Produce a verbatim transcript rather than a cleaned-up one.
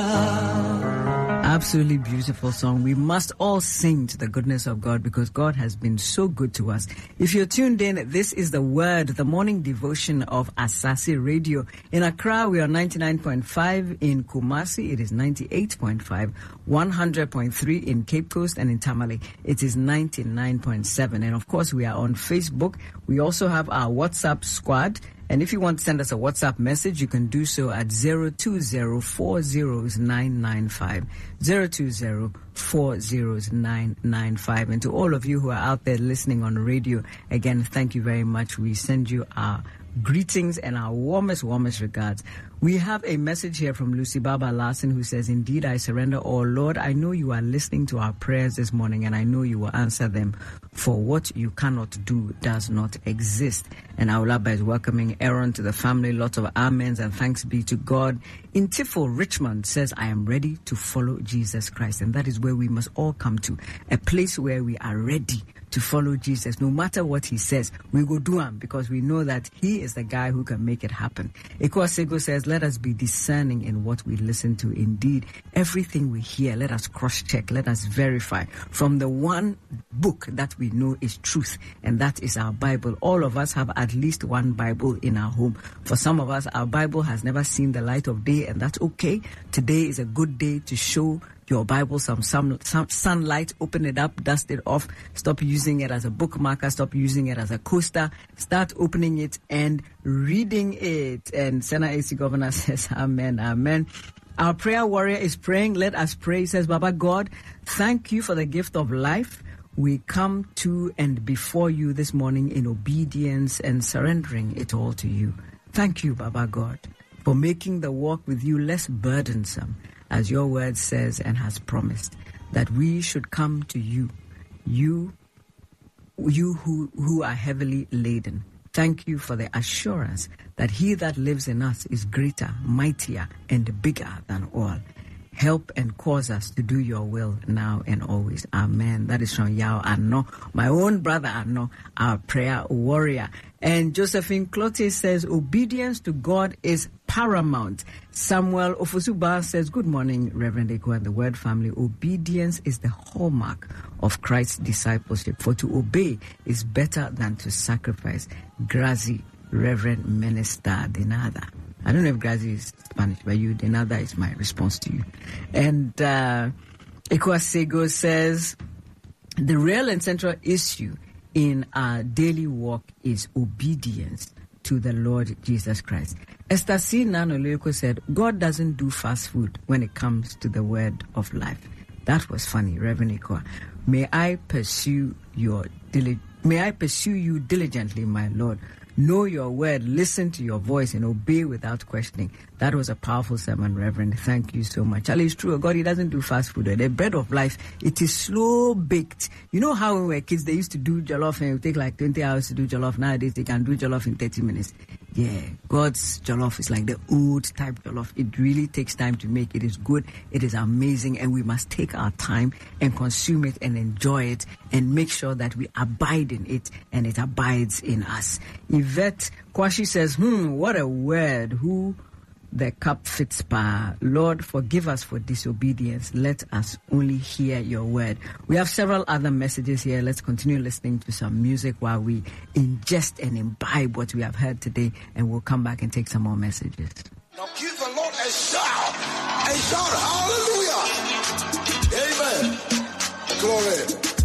Absolutely beautiful song. We must all sing to the goodness of God because God has been so good to us. If you're tuned in, this is The Word, the morning devotion of Asase Radio. In Accra, we are ninety-nine point five. In Kumasi, it is ninety-eight point five. one hundred point three in Cape Coast, and in Tamale, it is ninety-nine point seven. And of course, we are on Facebook. We also have our WhatsApp squad. And if you want to send us a WhatsApp message, you can do so at zero two zero four zero nine nine five. zero two zero four zero nine nine five. And to all of you who are out there listening on radio, again, thank you very much. We send you our greetings and our warmest, warmest regards. We have a message here from Lucy Baba Larson who says, indeed, I surrender all. Lord, I know you are listening to our prayers this morning and I know you will answer them. For what you cannot do does not exist. And Aulaba is welcoming Aaron to the family. Lots of amens and thanks be to God. Intifo Richmond says, I am ready to follow Jesus Christ. And that is where we must all come to. A place where we are ready to follow Jesus. No matter what he says, we will do him because we know that he is the guy who can make it happen. Ekwasego says, let us be discerning in what we listen to. Indeed, everything we hear, let us cross-check, let us verify from the one book that we know is truth, and that is our Bible. All of us have at least one Bible in our home. For some of us, our Bible has never seen the light of day, and that's okay. Today is a good day to show your Bible some, some some sunlight. Open it up, dust it off, stop using it as a bookmarker, stop using it as a coaster, start opening it and reading it. And Senate A C Governor says, amen, amen. Our prayer warrior is praying. Let us pray. He says, Baba God, thank you for the gift of life. We come to and before you this morning in obedience and surrendering it all to you. Thank you, Baba God, for making the walk with you less burdensome, as your word says and has promised, that we should come to you, you, you who, who are heavily laden. Thank you for the assurance that he that lives in us is greater, mightier, and bigger than all. Help and cause us to do your will now and always. Amen. That is from Yao Ano, my own brother Ano, our prayer warrior. And Josephine Clote says, obedience to God is paramount. Samuel Ofosuba says, good morning, Reverend Eko and the Word family. Obedience is the hallmark of Christ's discipleship. For to obey is better than to sacrifice. Grazi, Reverend Minister Denada. I don't know if Grazi is Spanish, but you, Denada is my response to you. And uh, Ekwasego says, the real and central issue in our daily walk is obedience to the Lord Jesus Christ. Esther C. Nanoleko said, God doesn't do fast food when it comes to the word of life. That was funny, Reverend Eko. May I pursue your dili- May I pursue you diligently, my Lord. Know your word, listen to your voice, and obey without questioning. That was a powerful sermon, Reverend. Thank you so much. Charlie, it's true. God, he doesn't do fast food. The bread of life, it is slow baked. You know how when we were kids, they used to do jollof and it would take like twenty hours to do jollof. Nowadays, they can do jollof in thirty minutes. Yeah, God's jollof is like the old type jollof. It really takes time to make. It is good. It is amazing. And we must take our time and consume it and enjoy it and make sure that we abide in it and it abides in us. Yvette Kwashi says, hmm, what a word. Who the cup fits pa. Lord, forgive us for disobedience. Let us only hear your word. We have several other messages here. Let's continue listening to some music while we ingest and imbibe what we have heard today, and we'll come back and take some more messages. Now give the Lord a shout. A shout. Hallelujah. Amen. Glory.